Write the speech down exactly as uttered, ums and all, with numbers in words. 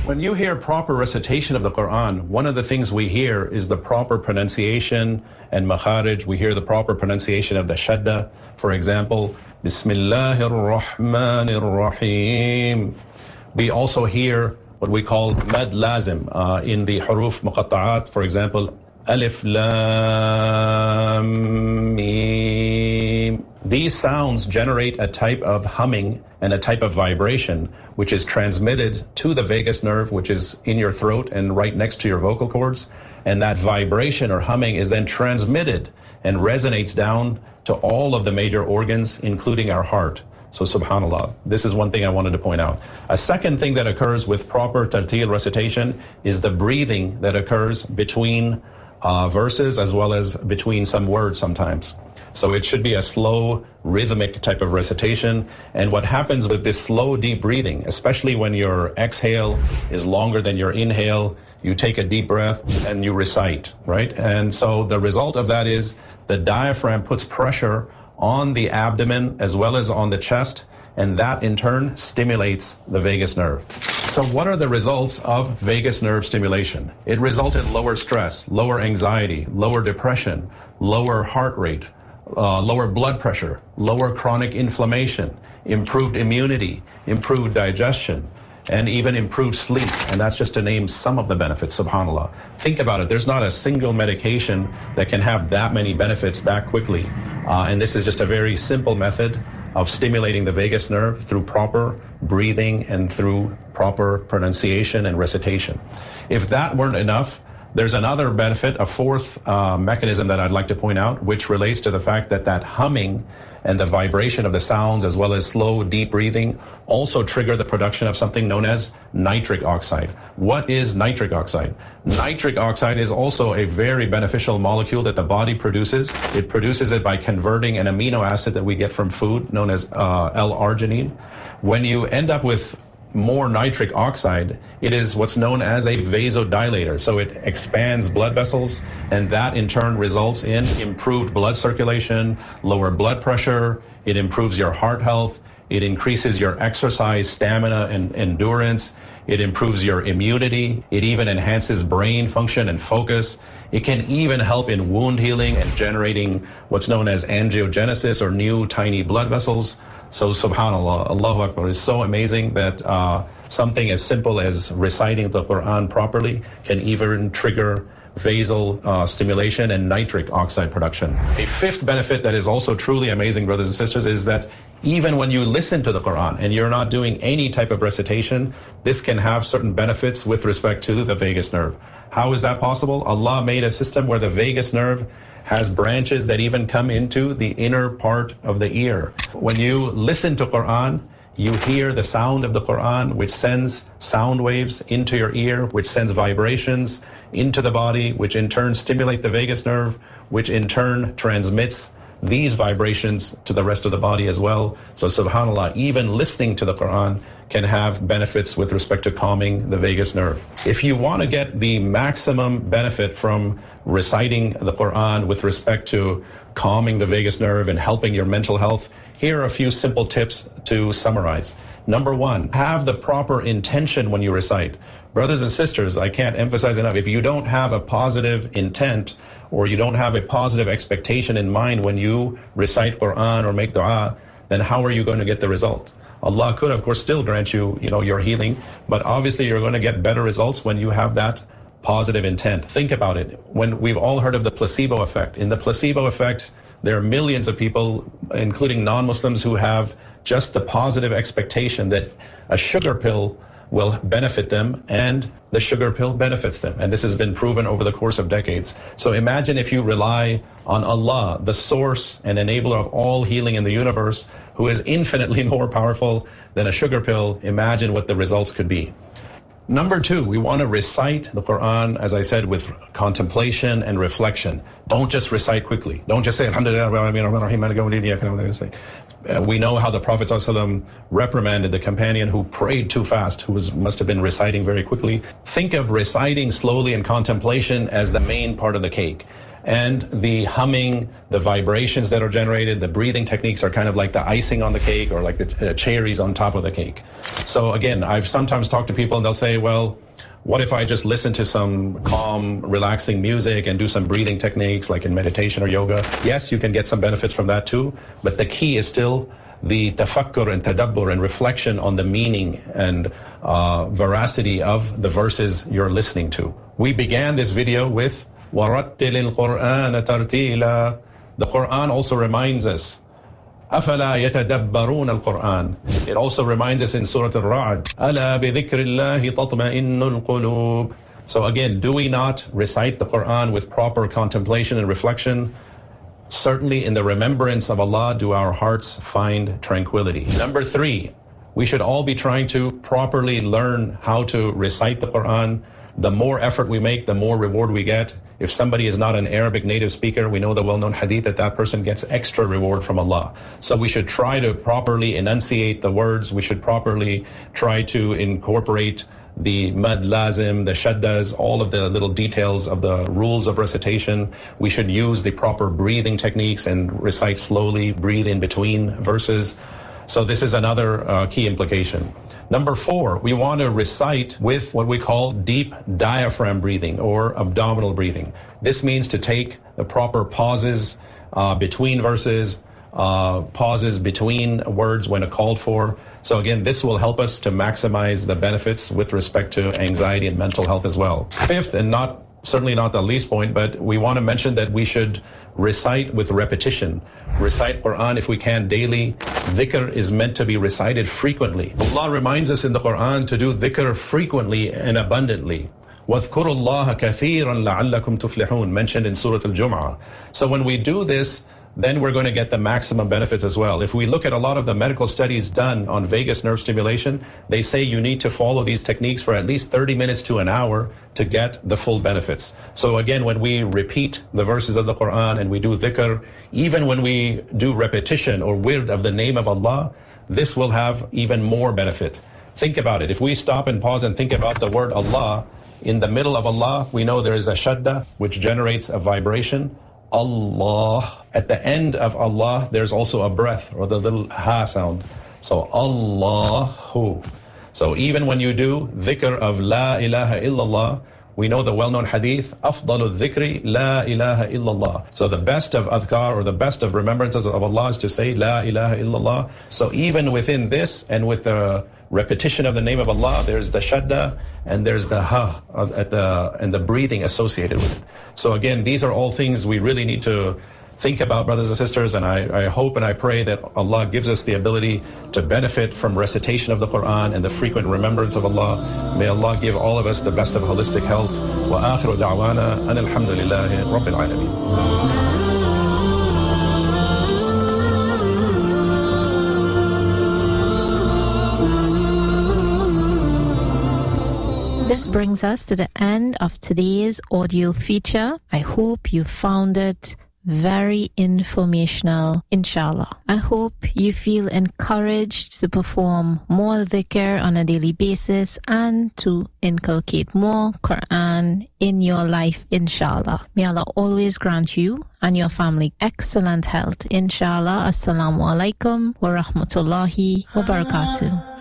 When you hear proper recitation of the Quran, one of the things we hear is the proper pronunciation and makharij. We hear the proper pronunciation of the shadda. For example, Bismillahir Rahmanir Rahim. We also hear what we call mad lazim uh, in the huruf muqatta'at. For example, Alif Lam Mim. These sounds generate a type of humming and a type of vibration which is transmitted to the vagus nerve, which is in your throat and right next to your vocal cords. And that vibration or humming is then transmitted and resonates down to all of the major organs, including our heart. So subhanAllah, this is one thing I wanted to point out. A second thing that occurs with proper tartil recitation is the breathing that occurs between uh, verses as well as between some words sometimes. So it should be a slow, rhythmic type of recitation. And what happens with this slow, deep breathing, especially when your exhale is longer than your inhale, you take a deep breath and you recite, right? And so the result of that is the diaphragm puts pressure on the abdomen as well as on the chest, and that in turn stimulates the vagus nerve. So what are the results of vagus nerve stimulation? It results in lower stress, lower anxiety, lower depression, lower heart rate, uh, lower blood pressure, lower chronic inflammation, improved immunity, improved digestion, and even improved sleep. And that's just to name some of the benefits, subhanAllah. Think about it. There's not a single medication that can have that many benefits that quickly. Uh, and this is just a very simple method of stimulating the vagus nerve through proper breathing and through proper pronunciation and recitation. If that weren't enough, there's another benefit, a fourth uh, mechanism that I'd like to point out, which relates to the fact that that humming and the vibration of the sounds as well as slow, deep breathing also trigger the production of something known as nitric oxide. What is nitric oxide? Nitric oxide is also a very beneficial molecule that the body produces. It produces it by converting an amino acid that we get from food known as uh, L-arginine. When you end up with more nitric oxide, it is what's known as a vasodilator. So it expands blood vessels, and that in turn results in improved blood circulation, lower blood pressure, it improves your heart health, it increases your exercise stamina and endurance, it improves your immunity, it even enhances brain function and focus. It can even help in wound healing and generating what's known as angiogenesis or new tiny blood vessels. So subhanAllah, Allahu Akbar, is so amazing that uh, something as simple as reciting the Quran properly can even trigger vasal uh, stimulation and nitric oxide production. A fifth benefit that is also truly amazing, brothers and sisters, is that even when you listen to the Quran and you're not doing any type of recitation, this can have certain benefits with respect to the vagus nerve. How is that possible? Allah made a system where the vagus nerve has branches that even come into the inner part of the ear. When you listen to Quran, you hear the sound of the Quran, which sends sound waves into your ear, which sends vibrations into the body, which in turn stimulate the vagus nerve, which in turn transmits these vibrations to the rest of the body as well. So subhanAllah, even listening to the Quran can have benefits with respect to calming the vagus nerve. If you want to get the maximum benefit from reciting the Quran with respect to calming the vagus nerve and helping your mental health, here are a few simple tips to summarize. Number one, have the proper intention when you recite. Brothers and sisters, I can't emphasize enough, if you don't have a positive intent or you don't have a positive expectation in mind when you recite Quran or make dua, then how are you going to get the result? Allah could, of course, still grant you, you know, your healing, but obviously you're going to get better results when you have that positive intent. Think about it. When we've all heard of the placebo effect. In the placebo effect, there are millions of people, including non-Muslims, who have just the positive expectation that a sugar pill will benefit them, and the sugar pill benefits them. And this has been proven over the course of decades. So imagine if you rely on Allah, the source and enabler of all healing in the universe, who is infinitely more powerful than a sugar pill. Imagine what the results could be. Number two, we want to recite the Quran, as I said, with contemplation and reflection. Don't just recite quickly. Don't just say, Alhamdulillah, uh, we know how the Prophet ﷺ reprimanded the companion who prayed too fast, who was, must have been reciting very quickly. Think of reciting slowly and contemplation as the main part of the cake. and the humming, the vibrations that are generated, the breathing techniques are kind of like the icing on the cake or like the uh, cherries on top of the cake. So again, I've sometimes talked to people and they'll say, well, what if I just listen to some calm, relaxing music and do some breathing techniques like in meditation or yoga? Yes, you can get some benefits from that too, but the key is still the tafakkur and tadabbur and reflection on the meaning and uh, veracity of the verses you're listening to. We began this video with وَرَتِّلِ الْقُرْآنَ تَرْتِيلًا. The Quran also reminds us, أَفَلَا يَتَدَبَّرُونَ الْقُرْآنَ. It also reminds us in Surah Al-Ra'd, أَلَا بِذِكْرِ اللَّهِ تَطْمَئِنُّ الْقُلُوبِ. So again, do we not recite the Quran with proper contemplation and reflection? Certainly in the remembrance of Allah do our hearts find tranquility. Number three, we should all be trying to properly learn how to recite the Quran. The more effort we make, the more reward we get. If somebody is not an Arabic native speaker, we know the well-known hadith that that person gets extra reward from Allah. So we should try to properly enunciate the words. We should properly try to incorporate the mad lazim, the shaddas, all of the little details of the rules of recitation. We should use the proper breathing techniques and recite slowly, breathe in between verses. So this is another uh, key implication. Number four, we want to recite with what we call deep diaphragm breathing or abdominal breathing. This means to take the proper pauses uh, between verses, uh, pauses between words when called for. So again, this will help us to maximize the benefits with respect to anxiety and mental health as well. Fifth, and not certainly not the least point, but we want to mention that we should recite with repetition. Recite Quran if we can daily. Dhikr is meant to be recited frequently. Allah reminds us in the Quran to do dhikr frequently and abundantly. وَاذْكُرُوا اللَّهَ كَثِيرًا لَعَلَّكُمْ تُفْلِحُونَ, mentioned in Surah Al-Jum'ah. So when we do this, then we're going to get the maximum benefits as well. If we look at a lot of the medical studies done on vagus nerve stimulation, they say you need to follow these techniques for at least thirty minutes to an hour to get the full benefits. So again, when we repeat the verses of the Quran and we do dhikr, even when we do repetition or wird of the name of Allah, this will have even more benefit. Think about it. If we stop and pause and think about the word Allah, in the middle of Allah, we know there is a shadda, which generates a vibration. Allah. At the end of Allah, there's also a breath or the little ha sound. So Allahu. So even when you do dhikr of La ilaha illallah, we know the well-known hadith, أفضل الذكر لا إله إلا الله. So the best of adhkar or the best of remembrances of Allah is to say La ilaha illallah. So even within this and with the repetition of the name of Allah, there's the shadda and there's the ha at the and the breathing associated with it. So again, these are all things we really need to think about, brothers and sisters, and I, I hope and I pray that Allah gives us the ability to benefit from recitation of the Quran and the frequent remembrance of Allah. May Allah give all of us the best of holistic health. Wa akhiru da'wana an alhamdulillahi rabbil alameen. This brings us to the end of today's audio feature. I hope you found it very informational, inshallah. I hope you feel encouraged to perform more dhikr on a daily basis and to inculcate more Quran in your life, inshallah. May Allah always grant you and your family excellent health, inshallah. Assalamu alaikum wa rahmatullahi wa barakatuh.